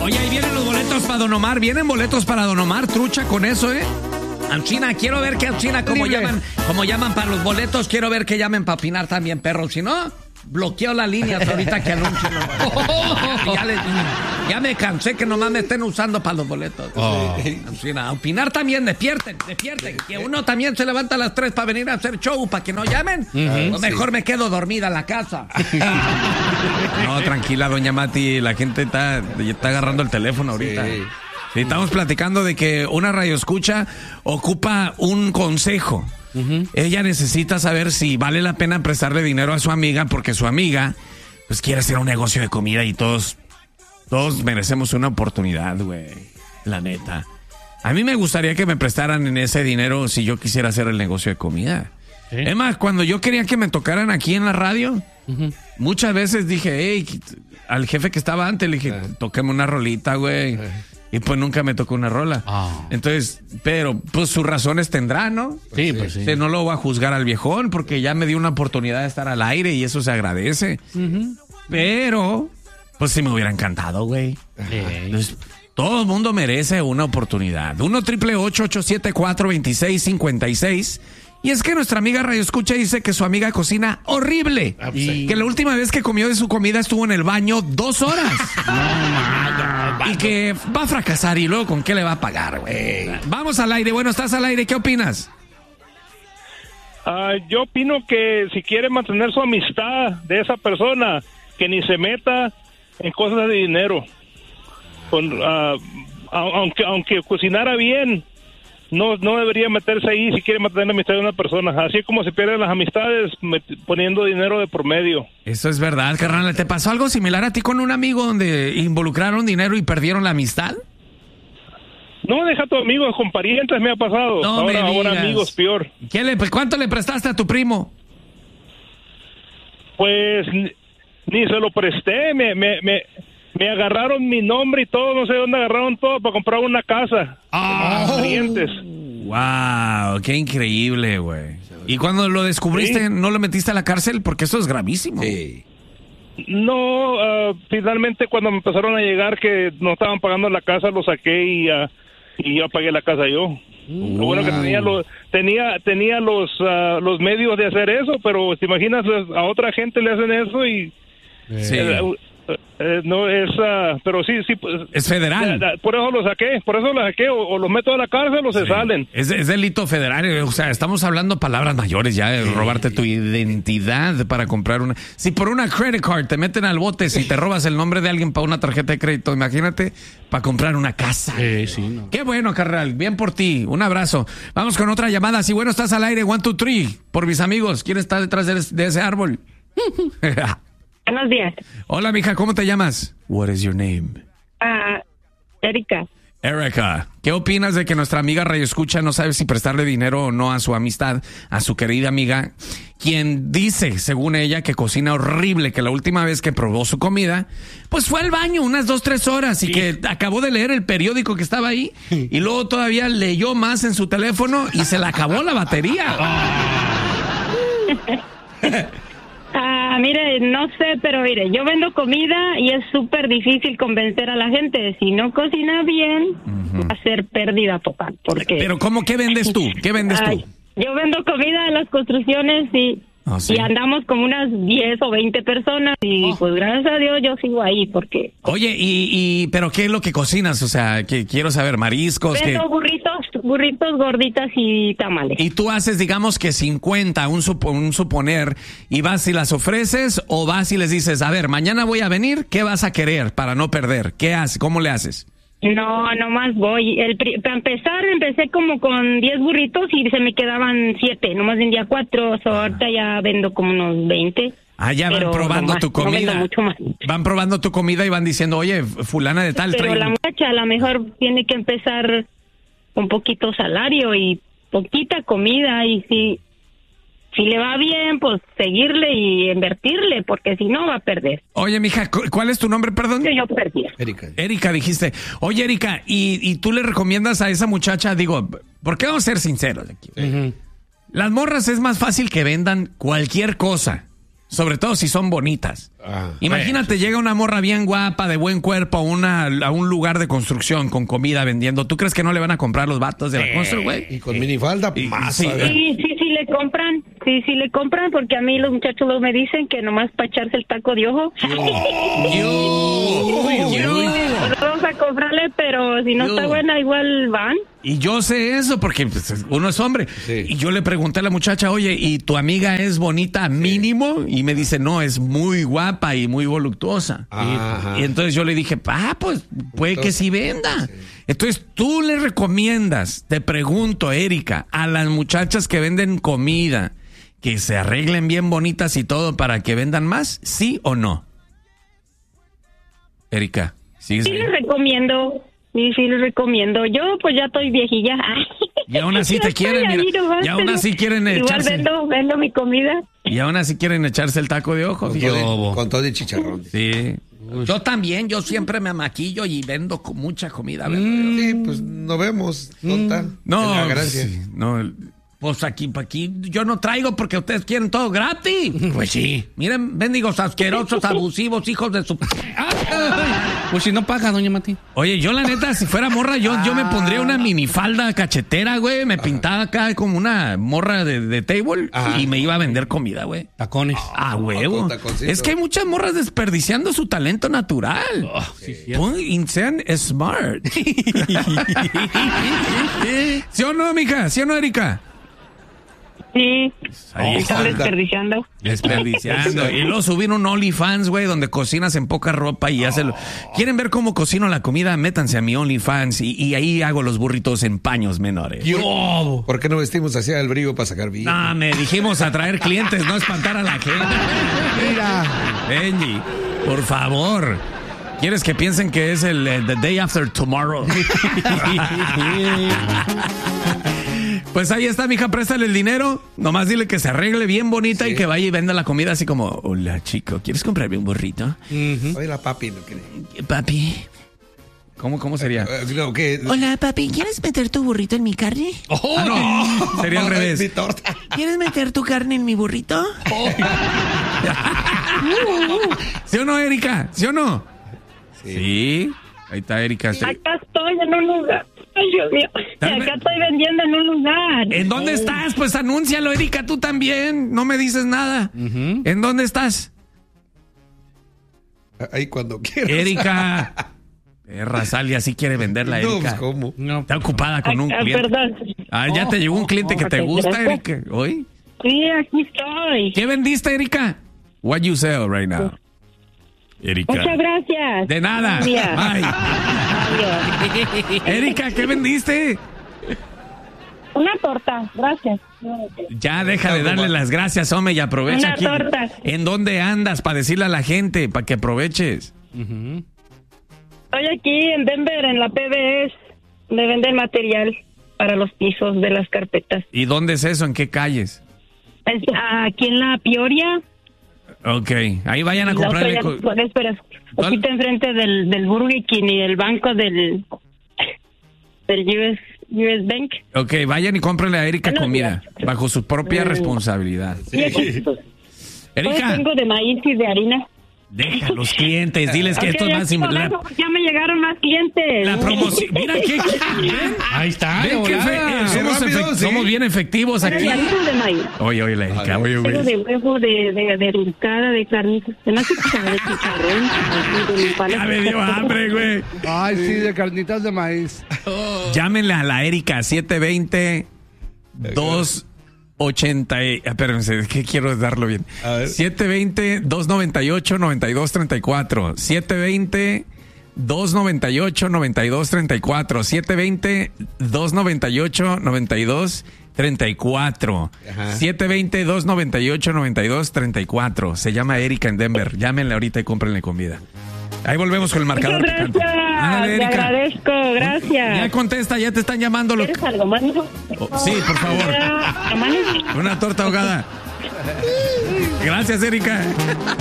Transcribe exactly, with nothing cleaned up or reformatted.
Oye, ahí vienen los boletos para Don Omar. Vienen boletos para Don Omar, trucha con eso, ¿eh? Anchina, quiero ver que Anchina, como llaman, como llaman para los boletos, quiero ver que llamen para opinar también, perro. Si no, bloqueo la línea hasta ahorita que anuncien los boletos. ya, les, ya me cansé que nomás me estén usando para los boletos. Oh. Anchina, opinar también, despierten, despierten. Que uno también se levanta a las tres para venir a hacer show, para que no llamen. Uh-huh, o mejor sí. me quedo dormida en la casa. No, tranquila, doña Mati, la gente está, está agarrando el teléfono ahorita. Sí. Sí, estamos platicando de que una radioescucha ocupa un consejo. Uh-huh. Ella necesita saber si vale la pena prestarle dinero a su amiga porque su amiga pues quiere hacer un negocio de comida y todos, todos merecemos una oportunidad, güey. La neta. A mí me gustaría que me prestaran en ese dinero si yo quisiera hacer el negocio de comida. ¿Sí? Es más, cuando yo quería que me tocaran aquí en la radio, uh-huh. muchas veces dije, hey, al jefe que estaba antes le dije, uh-huh. toqueme una rolita, güey. Uh-huh. Y pues nunca me tocó una rola. Oh. Entonces, pero pues sus razones tendrá, ¿no? Sí, pues sí. O sea, no lo voy a juzgar al viejón porque ya me dio una oportunidad de estar al aire y eso se agradece. Uh-huh. Pero, pues sí me hubiera encantado, güey. Sí. Entonces, todo el mundo merece una oportunidad. uno triple ocho ocho siete cuatro dos seis cinco seis. Y es que nuestra amiga Radio Escucha dice que su amiga cocina horrible. Y que la última vez que comió de su comida estuvo en el baño dos horas. No, no, y que va a fracasar y luego con qué le va a pagar, güey. Vamos al aire. Bueno, estás al aire. ¿Qué opinas? Uh, yo opino que si quiere mantener su amistad de esa persona, que ni se meta en cosas de dinero. Con, uh, aunque, aunque cocinara bien, No, no debería meterse ahí si quiere mantener la amistad de una persona. Así como se pierden las amistades met- poniendo dinero de por medio. Eso es verdad, carnal. ¿Te pasó algo similar a ti con un amigo donde involucraron dinero y perdieron la amistad? No, deja a tu amigo, con parientes me ha pasado. No ahora, me ahora amigos, peor. ¿Qué le, ¿Cuánto le prestaste a tu primo? Pues ni, ni se lo presté, me... me, me Me agarraron mi nombre y todo, no sé dónde agarraron todo para comprar una casa. ¡Oh! Parientes. ¡Wow! ¡Qué increíble, güey! ¿Y cuando lo descubriste, sí. no lo metiste a la cárcel? Porque eso es gravísimo. Sí. No, uh, finalmente cuando me empezaron a llegar que no estaban pagando la casa, lo saqué y, uh, y yo pagué la casa yo. Wow. Lo bueno que tenía los, tenía, tenía los, uh, los medios de hacer eso, pero te imaginas, a otra gente le hacen eso y... Sí. Uh, Eh, no es, uh, pero sí, sí. Pues, es federal. Da, da, por eso lo saqué, por eso lo saqué, o, o los meto a la cárcel o sí. se salen. Es, es delito federal, o sea, estamos hablando palabras mayores ya, de sí. robarte tu identidad para comprar una. Si por una credit card te meten al bote, si te robas el nombre de alguien para una tarjeta de crédito, imagínate, para comprar una casa. Sí, sí, no. Qué bueno, carnal, bien por ti, un abrazo. Vamos con otra llamada, si bueno, estás al aire, one, two, three, por mis amigos, ¿quién está detrás de, de ese árbol? Buenos días. Hola, mija, ¿cómo te llamas? What is your name? Ah, uh, Erika. Erika, ¿qué opinas de que nuestra amiga Radio Escucha no sabe si prestarle dinero o no a su amistad, a su querida amiga, quien dice, según ella, que cocina horrible, que la última vez que probó su comida, pues fue al baño unas dos, tres horas y sí. que acabó de leer el periódico que estaba ahí y luego todavía leyó más en su teléfono y se le acabó la batería? Ah, mire, no sé, pero mire, yo vendo comida y es súper difícil convencer a la gente. Si no cocina bien, uh-huh. va a ser pérdida total. Porque... Pero ¿cómo? ¿Qué vendes tú? ¿Qué vendes Ay, tú? Yo vendo comida en las construcciones y, oh, ¿sí? y andamos como unas diez o veinte personas y oh. pues gracias a Dios yo sigo ahí porque... Oye, y, y ¿pero qué es lo que cocinas? O sea, que quiero saber, mariscos... Vendo que... burritos, burritos, gorditas y tamales. Y tú haces, digamos que cincuenta, un, supo, un suponer, y vas y las ofreces o vas y les dices, a ver, mañana voy a venir, ¿qué vas a querer para no perder? ¿Qué haces? ¿Cómo le haces? No, nomás voy. El, para empezar, empecé como con diez burritos y se me quedaban siete. Nomás vendía cuatro, so ahorita ya vendo como unos veinte. Ah, ya van probando más, tu comida. No mucho más. Van probando tu comida y van diciendo, oye, fulana de tal. Pero trae... la muchacha a lo mejor tiene que empezar un poquito salario y poquita comida y si... Si le va bien, pues seguirle y invertirle, porque si no va a perder. Oye, mija, ¿cuál es tu nombre, perdón? Yo, yo perdí. Erika. Erika, dijiste. Oye, Erika, ¿y, y tú le recomiendas a esa muchacha, digo, ¿por qué vamos a ser sinceros aquí? Uh-huh. Las morras es más fácil que vendan cualquier cosa. Sobre todo si son bonitas. Ah, Imagínate, eso. llega una morra bien guapa, de buen cuerpo, a, una, a un lugar de construcción con comida vendiendo. ¿Tú crees que no le van a comprar los vatos de la constru, güey? Y con minifalda, Y- más. sí. a ver. Sí, sí, sí le compran. Sí, sí le compran porque a mí los muchachos luego me dicen que nomás para echarse el taco de ojo. Vamos a comprarle, pero si no Yo. está buena, igual van. Y yo sé eso porque pues, uno es hombre. Sí. Y yo le pregunté a la muchacha, oye, ¿y tu amiga es bonita mínimo? Y me dice, no, es muy guapa y muy voluptuosa. Ajá. Y entonces yo le dije, ah, pues puede que sí venda. Entonces tú le recomiendas, te pregunto, Erika, a las muchachas que venden comida, que se arreglen bien bonitas y todo para que vendan más, ¿sí o no? Erika, ¿sigues Sí ahí? les recomiendo. Sí, sí les recomiendo. Yo pues ya estoy viejilla. Y aún así Ya te estoy quieren, ahí mira, nomás, y aún pero así quieren igual echarse. vendo, vendo mi comida. Y aún así quieren echarse el taco de ojo. Con fíjate. todo, y- con todo y chicharrón. Sí. Yo también, yo siempre me maquillo y vendo con mucha comida. ¿verdad? Sí, pues no vemos. Tonta. No, Es la gracia. sí, no, pues aquí, pa' aquí, yo no traigo porque ustedes quieren todo gratis. Pues sí. Miren, mendigos asquerosos, abusivos, hijos de su... Pues si no paga, doña Mati. Oye, yo la neta, si fuera morra, yo, yo me pondría una minifalda cachetera, güey, me pintaba acá como una morra de, de table Ajá. y me iba a vender comida, güey. Tacones. Ah, huevo. con taconcito. Es que hay muchas morras desperdiciando su talento natural. sí, sí. Pon- y sean smart. ¿Sí o no, mija? ¿Sí o no, Erika? Sí, Ahí están está. desperdiciando. Desperdiciando. Y luego subir un OnlyFans, güey, donde cocinas en poca ropa y haces... ¿Quieren ver cómo cocino la comida? Métanse a mi OnlyFans y, y ahí hago los burritos en paños menores. Yo. ¿Por qué no vestimos así al brillo para sacar bien? No, me dijimos atraer clientes, no espantar a la gente. Mira. Benji, por favor. ¿Quieres que piensen que es el eh, The Day After Tomorrow? Pues ahí está, mija, préstale el dinero. Nomás dile que se arregle bien bonita Sí. y que vaya y venda la comida así como, hola, chico, ¿quieres comprarme un burrito? Oye, la papi no quiere. Papi. ¿Cómo, cómo sería? Eh, no, ¿qué? Hola, papi, ¿quieres meter tu burrito en mi carne? Ah, no, sería al No, revés. mi torta. ¿Quieres meter tu carne en mi burrito? ¿Sí o no, Erika? ¿Sí o no? Sí. Ahí está, Erika. Sí. Acá estoy en un lugar. Ay, Dios mío. Dame- Acá estoy vendiendo en un lugar. ¿En dónde estás? Pues anúncialo, Erika, tú también. No me dices nada. ¿En dónde estás? Ahí cuando quieras. Erika. Perra, Salia, sí quiere venderla, No, Erika. pues, ¿cómo? No. Está ocupada con un Ah, cliente. perdón. Ah, ya te llegó un cliente que te Ok, gusta, gracias. Erika. ¿Hoy? Sí, aquí estoy. ¿Qué vendiste, Erika? What you sell right now? Erika. Muchas gracias. De nada. Buen día. Bye. Adiós. Erika, ¿qué vendiste? Una torta, gracias. Ya deja de darle las gracias, hombre, y aprovecha Una aquí. torta. ¿En dónde andas? Para decirle a la gente, para que aproveches. Estoy aquí en Denver, en la P B S. Me venden material para los pisos de las carpetas. ¿Y dónde es eso? ¿En qué calles? Es, aquí en la Peoria. Ok, ahí vayan a La otra comprarle. ya- co- bueno, espera, ¿Cuál? aquí está enfrente del, del Burger King y el banco del, del U S, U S Bank. Ok, vayan y cómprenle a Erika Buenos comida, días. bajo su propia Mm. responsabilidad. Y aquí, pues, Erika, tengo de maíz y de harina. deja a los clientes, diles que Ok, esto es ya más... estoy sim- La, hablando porque ya me llegaron más clientes. la promoción... Mira qué... ¿Ven? Ahí está. ¿Ven de qué volada. fe- eh, somos, rápido, efect- sí. somos bien efectivos Pero aquí. de harina de maíz. Oye, oye, la Erika, oye, Tengo güey. de huevo, de, de, de rincada, de carnitas. Se me hace que sabe de chicharrón. así, de nopales. Ya me dio hambre, güey. Ay, sí, de carnitas de maíz. Llámenle a la Erika, siete veinte, dos ochenta y... Espérense, es que quiero darlo bien. A ver. siete veinte, dos noventa y ocho, noventa y dos treinta y cuatro. siete veinte, dos noventa y ocho, noventa y dos treinta y cuatro. siete veinte, dos noventa y ocho, noventa y dos treinta y cuatro. Ajá. siete veinte, dos noventa y ocho, noventa y dos treinta y cuatro. Se llama Erika en Denver. Llámenle ahorita y cómprenle comida. Ahí volvemos con el marcador Muchas picante. gracias. Ándale, Te Erika. agradezco. Ya Gracias. contesta, ya te están llamando. Los... ¿Quieres algo más, hijo? Oh, sí, por favor. ¿A mano? Una torta ahogada. Gracias, Erika.